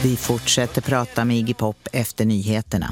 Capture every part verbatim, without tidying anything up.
Vi fortsätter prata med Iggy Pop efter nyheterna.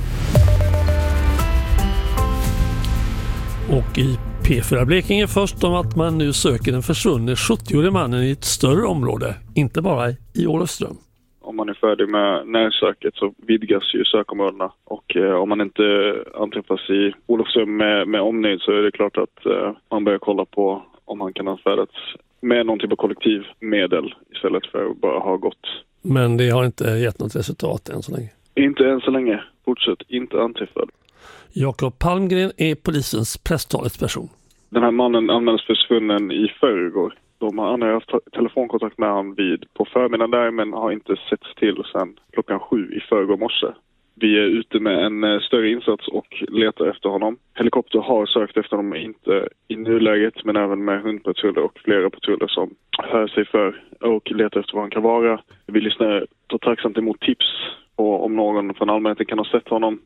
Och i P fyra Blekinge först om att man nu söker den försvunne sjuttioårige mannen i ett större område, inte bara i Olofström. Om man är färdig med närsöket så vidgas ju sökområdena, och eh, om man inte anträffas i Olofström med, med omnejd så är det klart att eh, man börjar kolla på om man kan anfärdas med någon typ av kollektivmedel istället för att bara ha gått. Men det har inte gett något resultat än så länge? Inte än så länge. Fortsätt inte anträffad. Jakob Palmgren är polisens presstalesperson. Den här mannen används försvunnen i förrgår. De har haft telefonkontakt med honom vid på förmiddagen där, men har inte setts till sedan klockan sju i förrgår morse. Vi är ute med en större insats och letar efter honom. Helikopter har sökt efter honom, inte i nuläget, men även med hundpatruller och flera patruller som hör sig för och letar efter vad han kan vara. Vi lyssnar tacksamt emot tips och om någon från allmänheten kan ha sett honom.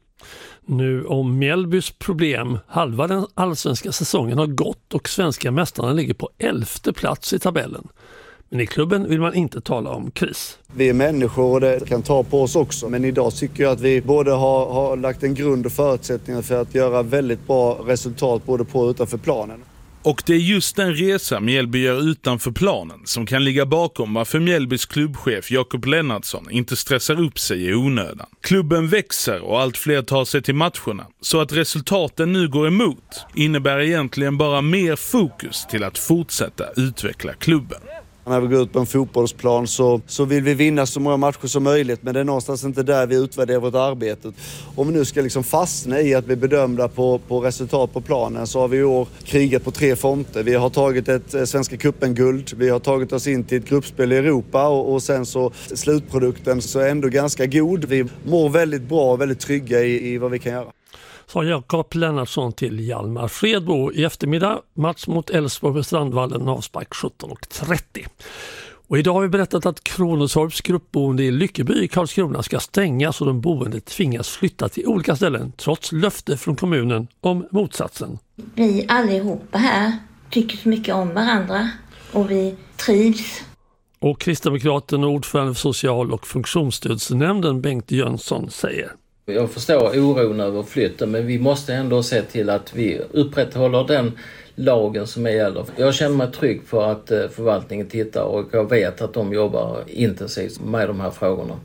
Nu om Mjällbys problem. Halva den allsvenska säsongen har gått och svenska mästarna ligger på elfte plats i tabellen. Men i klubben vill man inte tala om kris. Vi är människor och det kan ta på oss också. Men idag tycker jag att vi både har, har lagt en grund och förutsättningar för att göra väldigt bra resultat både på och utanför planen. Och det är just den resa Mjällby gör utanför planen som kan ligga bakom varför Mjällbys klubbchef Jakob Lennartsson inte stressar upp sig i onödan. Klubben växer och allt fler tar sig till matcherna. Så att resultaten nu går emot innebär egentligen bara mer fokus till att fortsätta utveckla klubben. När vi går ut på en fotbollsplan så, så vill vi vinna så många matcher som möjligt, men det är någonstans inte där vi utvärderar vårt arbete. Om vi nu ska liksom fastna i att bli bedömda på, på resultat på planen så har vi i år krigat på tre fronter. Vi har tagit ett Svenska cupen-guld, vi har tagit oss in till ett gruppspel i Europa och, och sen så slutprodukten så är ändå ganska god. Vi mår väldigt bra och väldigt trygga i, i vad vi kan göra. Sa Jakob Lennartsson till Hjalmar Fredbo. I eftermiddag match mot Elfsborg på Strandvallen, avspark sjutton och trettio. Och idag har vi berättat att Kronosorps gruppboende i Lyckeby i Karlskrona ska stängas och de boende tvingas flytta till olika ställen trots löfte från kommunen om motsatsen. Vi allihopa här tycker så mycket om varandra och vi trivs. Och Kristdemokraten och ordförande för social- och funktionsstödsnämnden Bengt Jönsson säger: Jag förstår oron över flytten, men vi måste ändå se till att vi upprätthåller den lagen som gäller. Jag känner mig trygg för att förvaltningen tittar och jag vet att de jobbar intensivt med de här frågorna.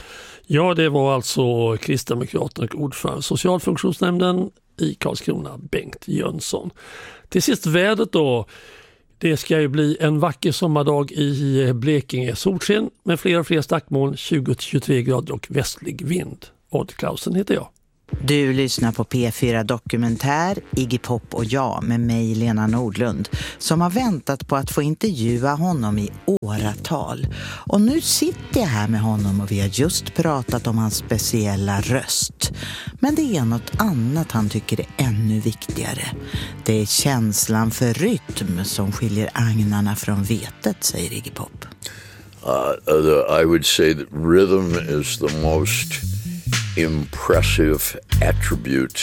Ja, det var alltså Kristdemokraterna och ordförande socialfunktionsnämnden i Karlskrona, Bengt Jönsson. Till sist vädret då. Det ska ju bli en vacker sommardag i Blekinge, solsken med fler och fler stackmoln, tjugo till tjugotre grader och västlig vind. Odd Klausen heter jag. Du lyssnar på P fyra Dokumentär, Iggy Pop och jag med mig Lena Nordlund som har väntat på att få intervjua honom i åratal. Och nu sitter jag här med honom och vi har just pratat om hans speciella röst. Men det är något annat han tycker är ännu viktigare. Det är känslan för rytm som skiljer agnarna från vetet, säger Iggy Pop. Uh, I would say that rhythm is the most impressive attribute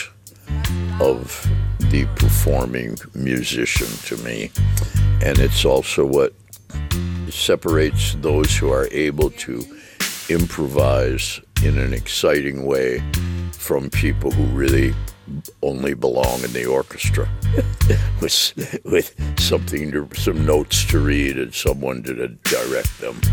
of the performing musician to me, and it's also what separates those who are able to improvise in an exciting way from people who really only belong in the orchestra with, with something to, some notes to read and someone to direct them.